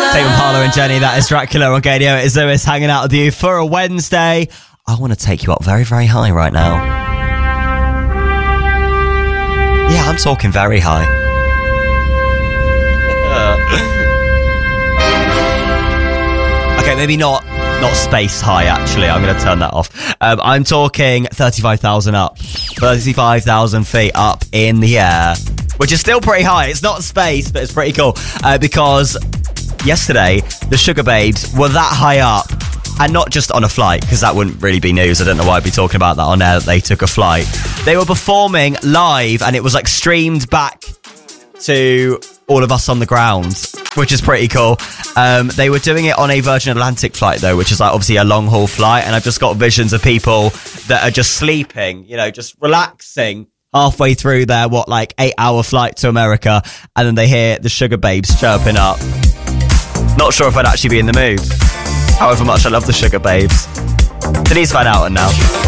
Tame Impala and Jenny, that is Dracula on Radio. It is Lewis hanging out with you for a Wednesday. I want to take you up very, very high right now. Yeah, I'm talking very high. Okay, maybe not space high, actually. I'm going to turn that off. I'm talking 35,000 up. 35,000 feet up in the air, which is still pretty high. It's not space, but it's pretty cool. Because yesterday, the Sugar Babes were that high up. And not just on a flight, because that wouldn't really be news. I don't know why I'd be talking about that on air, that they took a flight. They were performing live, and it was like streamed back to all of us on the ground, which is pretty cool. They were doing it on a Virgin Atlantic flight, though, which is like obviously a long-haul flight. And I've just got visions of people that are just sleeping, you know, just relaxing halfway through their, 8-hour flight to America. And then they hear the Sugar Babes chirping up. Not sure if I'd actually be in the mood. However much I love the Sugar Babes. Denise Van Outen now.